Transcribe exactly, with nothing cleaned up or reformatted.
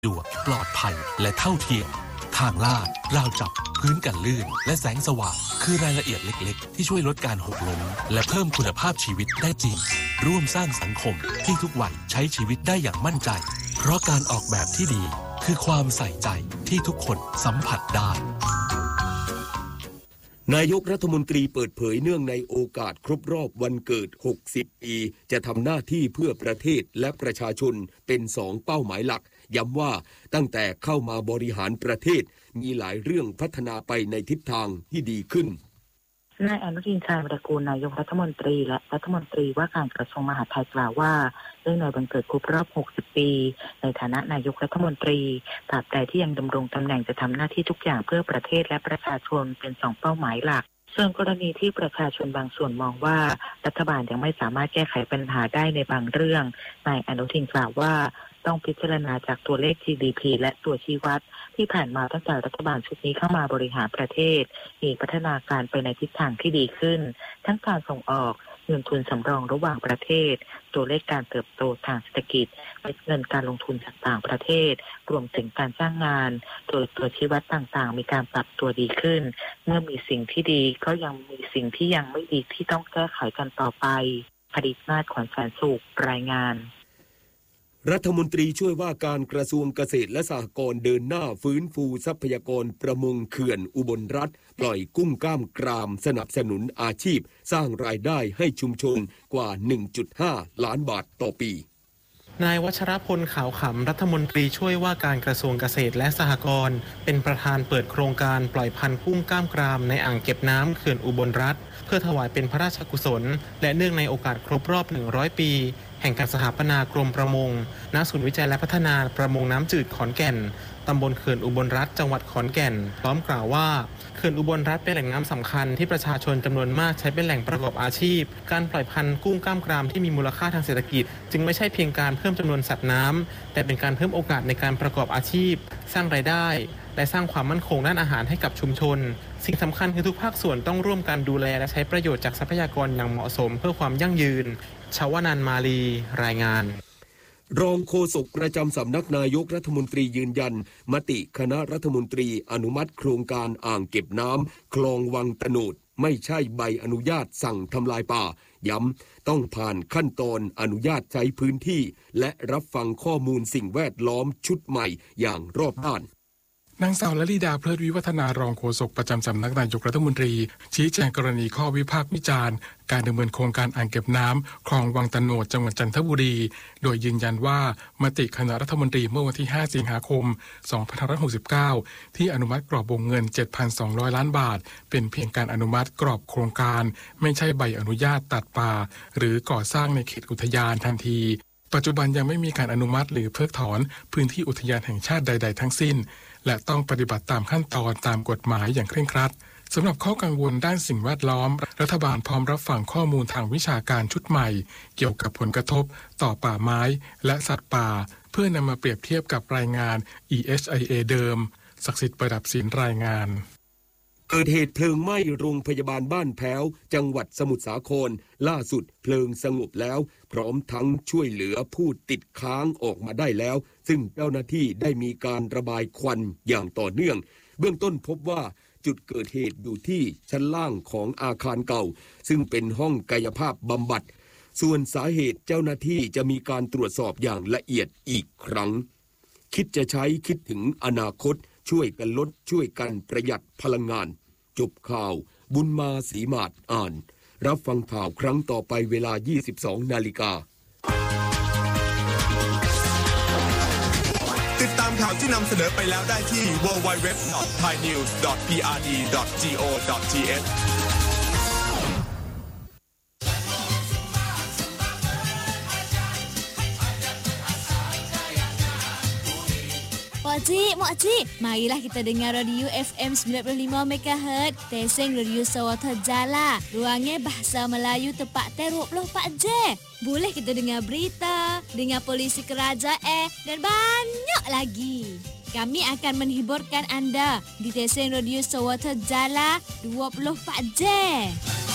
สะดวกปลอดภัยและเท่าเทียมทางลาดราวจับพื้นกันลื่นและแสงสว่างคือรายละเอียดเล็กๆที่ช่วยลดการหกล้มและเพิ่มคุณภาพชีวิตได้จริงร่วมสร้างสังคมที่ทุกวันใช้ชีวิตได้อย่างมั่นใจเพราะการออกแบบที่ดีคือความใส่ใจที่ทุกคนสัมผัสได้นายกรัฐมนตรีเปิดเผยเนื่องในโอกาสครบรอบวันเกิดหกสิบปีจะทำหน้าที่เพื่อประเทศและประชาชนเป็นสองเป้าหมายหลักย้ำว่าตั้งแต่เข้ามาบริหารประเทศมีหลายเรื่องพัฒนาไปในทิศทางที่ดีขึ้นนายอนุทินชาญวิรากูลนายกรัฐมนตรีและรัฐมนตรีว่าการกระทรวงมหาดไทยกล่าวว่าเนื่องในวันเกิดครบรอบหกสิบปีในฐานะนายกรัฐมนตรีตราบใดที่ยังดำรงตำแหน่งจะทำหน้าที่ทุกอย่างเพื่อประเทศและประชาชนเป็นสองเป้าหมายหลักส่วนกรณีที่ประชาชนบางส่วนมองว่ารัฐบาลยังไม่สามารถแก้ไขปัญหาได้ในบางเรื่องนายอนุทินกล่าวว่าต้องพิจารณาจากตัวเลข จี ดี พี และตัวชี้วัดที่ผ่านมาตั้งแต่รัฐบาลชุดนี้เข้ามาบริหารประเทศมีพัฒนาการไปในทิศทางที่ดีขึ้นทั้งการส่งออกเงินทุนสำรองระหว่างประเทศตัวเลขการเติบโตทางเศรษฐกิจเงินการลงทุนจากต่างประเทศรวมถึงการจ้างงานโดยตัวชี้วัดต่างๆมีการปรับตัวดีขึ้นเมื่อมีสิ่งที่ดีก็ยังมีสิ่งที่ยังไม่ดีที่ต้องแก้ไขกันต่อไปผลิตนาถขวัญแสนสุขรายงานรัฐมนตรีช่วยว่าการกระทรวงเกษตรและสหกรณ์เดินหน้าฟื้นฟูทรัพยากรประมงเขื่อนอุบลรัฐปล่อยกุ้งกล้ามกรามสนับสนุนอาชีพสร้างรายได้ให้ชุมชนกว่า หนึ่งจุดห้า ล้านบาทต่อปีนายวัชรพลขาวขำรัฐมนตรีช่วยว่าการกระทรวงเกษตรและสหกรณ์เป็นประธานเปิดโครงการปล่อยพันธุ์กุ้งกล้ามกรามในอ่างเก็บน้ำเขื่อนอุบลรัฐเพื่อถวายเป็นพระราชกุศลและเนื่องในโอกาสครบรอบหนึ่งร้อยปีแห่งการสถาปนากรมประมงณศูนย์วิจัยและพัฒนาประมงน้ำจืดขอนแก่นตำบลเขื่อนอุบลรัฐจังหวัดขอนแก่นพร้อมกล่าวว่าเขื่อนอุบลรัฐเป็นแหล่งน้ำสำคัญที่ประชาชนจำนวนมากใช้เป็นแหล่งประกอบอาชีพการปล่อยพันธุ์กุ้งกล้ามกรามที่มีมูลค่าทางเศรษฐกิจจึงไม่ใช่เพียงการเพิ่มจำนวนสัตว์น้ำแต่เป็นการเพิ่มโอกาสในการประกอบอาชีพสร้างรายได้และสร้างความมั่นคงด้านอาหารให้กับชุมชนสิ่งสำคัญคือทุกภาคส่วนต้องร่วมกันดูแลและใช้ประโยชน์จากทรัพยากรอย่างเหมาะสมเพื่อความยั่งยืนชวนันท์มาลีรายงานรองโฆษกประจำสำนักนายกรัฐมนตรียืนยันมติคณะรัฐมนตรีอนุมัติโครงการอ่างเก็บน้ำคลองวังตะโนดไม่ใช่ใบอนุญาตสั่งทำลายป่าย้ำต้องผ่านขั้นตอนอนุญาตใช้พื้นที่และรับฟังข้อมูลสิ่งแวดล้อมชุดใหม่อย่างรอบด้านนางสาวลลิดาเพลิดวิวัฒนารองโฆษกประจำสำนักนายกรัฐมนตรีชี้แจงกรณีข้อวิพากษ์วิจารณ์การดำเนินโครงการอ่างเก็บน้ำคลองวังตะโนดจังหวัดจันทบุรีโดยยืนยันว่ามติคณะรัฐมนตรีเมื่อวันที่ห้าสิงหาคมสองพันห้าร้อยหกสิบเก้าที่อนุมัติกรอบวงเงิน เจ็ดพันสองร้อย ล้านบาทเป็นเพียงการอนุมัติกรอบโครงการไม่ใช่ใบอนุญาตตัดป่าหรือก่อสร้างในเขตอุทยานทันทีปัจจุบันยังไม่มีการอนุมัติหรือเพิกถอนพื้นที่อุทยานแห่งชาติใดๆทั้งสิ้นและต้องปฏิบัติตามขั้นตอนตามกฎหมายอย่างเคร่งครัดสำหรับข้อกังวลด้านสิ่งแวดล้อมรัฐบาลพร้อมรับฟังข้อมูลทางวิชาการชุดใหม่เกี่ยวกับผลกระทบต่อป่าไม้และสัตว์ป่าเพื่อนำมาเปรียบเทียบกับรายงาน อี เอช ไอ เอ เดิมศักดิ์สิทธิ์ประดับศิลป์รายงานเกิดเหตุเพลิงไหม้โรงพยาบาลบ้านแพ้วจังหวัดสมุทรสาครล่าสุดเพลิงสงบแล้วพร้อมทั้งช่วยเหลือผู้ติดค้างออกมาได้แล้วซึ่งเจ้าหน้าที่ได้มีการระบายควันอย่างต่อเนื่องเบื้องต้นพบว่าจุดเกิดเหตุอยู่ที่ชั้นล่างของอาคารเก่าซึ่งเป็นห้องกายภาพบำบัดส่วนสาเหตุเจ้าหน้าที่จะมีการตรวจสอบอย่างละเอียดอีกครั้งคิดจะใช้คิดถึงอนาคตช่วยกันลดช่วยกันประหยัดพลังงานจบข่าวบุญมาศรีมาศอ่านรับฟังข่าวครั้งต่อไปเวลา ยี่สิบสอง นาฬิกาติดตามข่าวที่นำเสนอไปแล้วได้ที่ ดับเบิลยู ดับเบิลยู ดับเบิลยู ดอท ไทยนิวส์ ดอท พี อาร์ ดี ดอท จี โอ ดอท ที เอช Makcik, makcik, marilah kita dengar radio F M sembilan puluh lima megahertz, Teseng Radio Sawata Jala. Ruangnya bahasa Melayu tepat dua puluh empat jam. Boleh kita dengar berita, dengar polisi kerajaan dan banyak lagi. Kami akan menghiburkan anda di Teseng Radio Sawata Jala dua puluh empat jam.